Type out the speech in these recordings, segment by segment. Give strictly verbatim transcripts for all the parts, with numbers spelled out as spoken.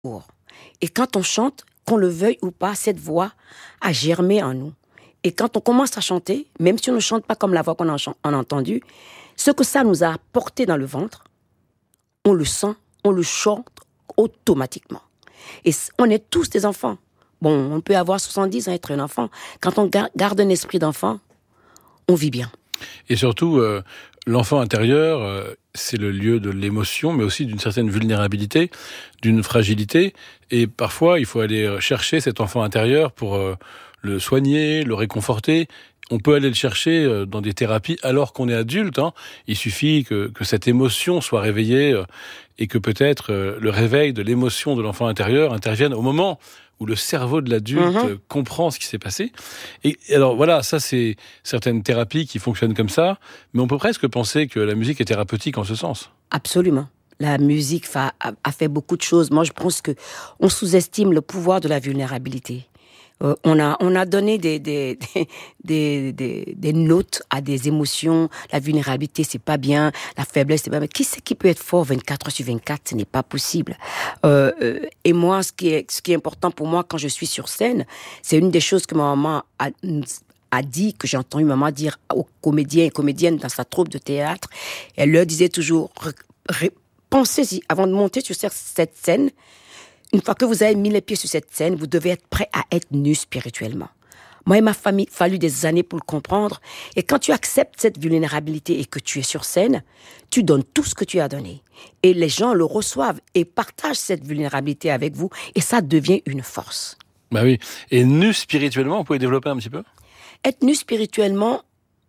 Et quand on chante, qu'on le veuille ou pas, cette voix a germé en nous. Et quand on commence à chanter, même si on ne chante pas comme la voix qu'on a, en- a entendue, ce que ça nous a apporté dans le ventre, on le sent, on le chante automatiquement. Et c- on est tous des enfants. Bon, on peut avoir soixante-dix ans et être un enfant. Quand on gar- garde un esprit d'enfant, on vit bien. Et surtout, euh, l'enfant intérieur, euh, c'est le lieu de l'émotion, mais aussi d'une certaine vulnérabilité, d'une fragilité. Et parfois, il faut aller chercher cet enfant intérieur pour euh, le soigner, le réconforter. On peut aller le chercher euh, dans des thérapies alors qu'on est adulte. Hein. Il suffit que, que cette émotion soit réveillée euh, et que peut-être euh, le réveil de l'émotion de l'enfant intérieur intervienne au moment où le cerveau de l'adulte Mhm. euh, comprend ce qui s'est passé. Et et alors voilà, ça c'est certaines thérapies qui fonctionnent comme ça, mais on peut presque penser que la musique est thérapeutique en ce sens. Absolument. La musique fa- a, a fait beaucoup de choses. Moi, je pense que on sous-estime le pouvoir de la vulnérabilité. Euh, on a on a donné des des, des des des des notes à des émotions. La vulnérabilité, c'est pas bien. La faiblesse, c'est pas bien. Qui c'est qui peut être fort vingt-quatre heures sur vingt-quatre? Ce n'est pas possible. Euh, euh, et moi, ce qui est ce qui est important pour moi quand je suis sur scène, c'est une des choses que ma maman a a dit, que j'ai entendu maman dire aux comédiens et comédiennes dans sa troupe de théâtre. Elle leur disait toujours, re- re- pensez-y, avant de monter sur cette cette scène, une fois que vous avez mis les pieds sur cette scène, vous devez être prêt à être nu spirituellement. Moi, il m'a famille- fallu des années pour le comprendre. Et quand tu acceptes cette vulnérabilité et que tu es sur scène, tu donnes tout ce que tu as donné. Et les gens le reçoivent et partagent cette vulnérabilité avec vous. Et ça devient une force. Bah oui. Et nu spirituellement, vous pouvez développer un petit peu? Être nu spirituellement,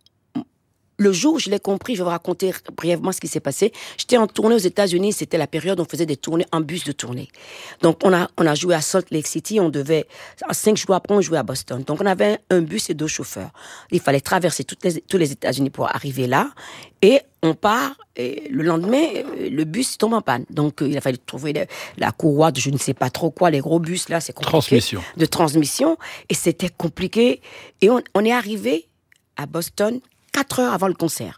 le jour où je l'ai compris, je vais vous raconter brièvement ce qui s'est passé. J'étais en tournée aux États-Unis, c'était la période où on faisait des tournées en bus de tournée. Donc on a on a joué à Salt Lake City, on devait cinq jours après on jouait à Boston. Donc on avait un bus et deux chauffeurs. Il fallait traverser toutes les, tous les États-Unis pour arriver là, et on part. Et le lendemain, euh, le bus tombe en panne. Donc euh, il a fallu trouver la, la courroie de je ne sais pas trop quoi, les gros bus là, c'est compliqué. Transmission. De transmission, et c'était compliqué. Et on, on est arrivé à Boston quatre heures avant le concert.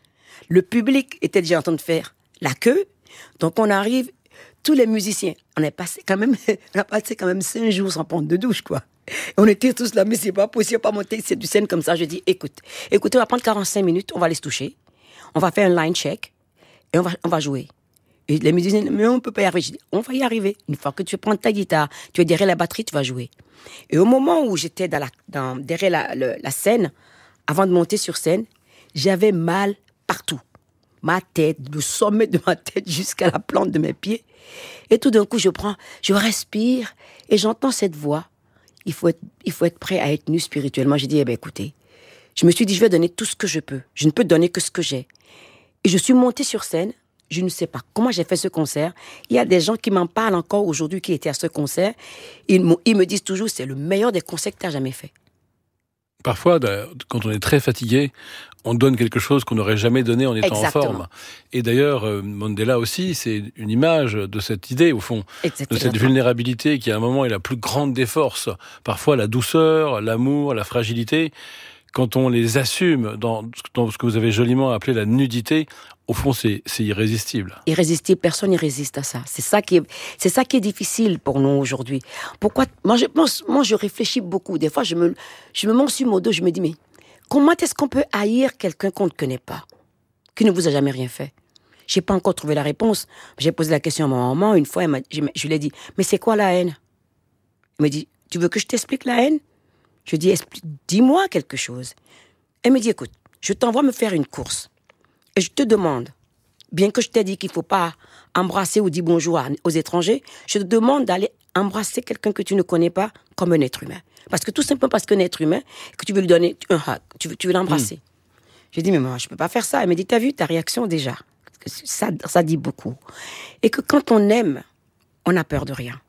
Le public était déjà en train de faire la queue. Donc, on arrive, tous les musiciens. On a passé quand même, on a passé quand même cinq jours sans prendre de douche, quoi. Et on était tous là, mais c'est pas possible, pas monter c'est du scène comme ça. Je dis, écoute, écoutez, on va prendre quarante-cinq minutes, on va aller se toucher. On va faire un line check et on va, on va jouer. Et les musiciens, mais on peut pas y arriver. Je dis, on va y arriver. Une fois que tu prends ta guitare, tu es derrière la batterie, tu vas jouer. Et au moment où j'étais dans la, dans, derrière la, le- la scène, avant de monter sur scène, j'avais mal partout. Ma tête, le sommet de ma tête jusqu'à la plante de mes pieds. Et tout d'un coup, je prends, je respire et j'entends cette voix. Il faut être, il faut être prêt à être nu spirituellement. J'ai dit, eh ben, écoutez, je me suis dit, je vais donner tout ce que je peux. Je ne peux donner que ce que j'ai. Et je suis montée sur scène. Je ne sais pas comment j'ai fait ce concert. Il y a des gens qui m'en parlent encore aujourd'hui qui étaient à ce concert. Ils, m'ont- ils me disent toujours, c'est le meilleur des concerts que tu as jamais fait. Parfois, quand on est très fatigué, on donne quelque chose qu'on n'aurait jamais donné en étant Exactement. en forme. Et d'ailleurs, euh, Mandela aussi, c'est une image de cette idée, au fond, Exactement. de cette vulnérabilité qui, à un moment, est la plus grande des forces. Parfois, la douceur, l'amour, la fragilité, quand on les assume dans, dans ce que vous avez joliment appelé la nudité, au fond, c'est, c'est irrésistible. Irrésistible, personne n'y résiste à ça. C'est ça qui est, c'est ça qui est difficile pour nous aujourd'hui. Pourquoi, moi je pense, moi je réfléchis beaucoup. Des fois, je me, je me monte sur mon dos, je me dis, mais comment est-ce qu'on peut haïr quelqu'un qu'on ne connaît pas, qui ne vous a jamais rien fait? J'ai pas encore trouvé la réponse. J'ai posé la question à ma maman une fois, elle m'a- je, je lui ai dit, mais c'est quoi la haine? Elle m'a dit, tu veux que je t'explique la haine? Je lui ai dit, Expli- dis-moi quelque chose. Elle me dit, écoute, je t'envoie me faire une course. Et je te demande, bien que je t'ai dit qu'il ne faut pas embrasser ou dire bonjour à- aux étrangers, je te demande d'aller embrasser quelqu'un que tu ne connais pas comme un être humain. Parce que tout simplement parce qu'un être humain, que tu veux lui donner un hug, tu veux, tu veux l'embrasser. Mmh. J'ai dit, mais moi, je ne peux pas faire ça. Elle m'a dit, t'as vu ta réaction déjà? Ça, ça dit beaucoup. Et que quand on aime, on n'a peur de rien.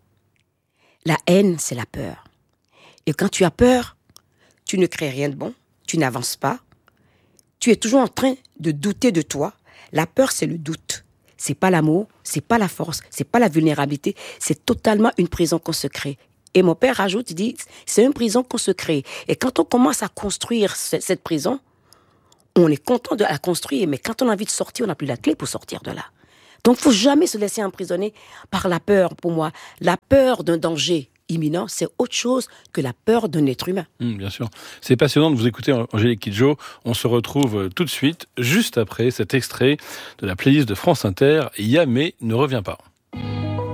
La haine, c'est la peur. Et quand tu as peur, tu ne crées rien de bon, tu n'avances pas, tu es toujours en train de douter de toi. La peur, c'est le doute. C'est pas l'amour, c'est pas la force, c'est pas la vulnérabilité, c'est totalement une prison qu'on se crée. Et mon père rajoute, il dit, c'est une prison qu'on se crée. Et quand on commence à construire cette prison, on est content de la construire, mais quand on a envie de sortir, on n'a plus la clé pour sortir de là. Donc, il ne faut jamais se laisser emprisonner par la peur, pour moi. La peur d'un danger imminent, c'est autre chose que la peur d'un être humain. Mmh, bien sûr. C'est passionnant de vous écouter, Angélique Kidjo. On se retrouve tout de suite, juste après cet extrait de la playlist de France Inter, Yamé ne revient pas.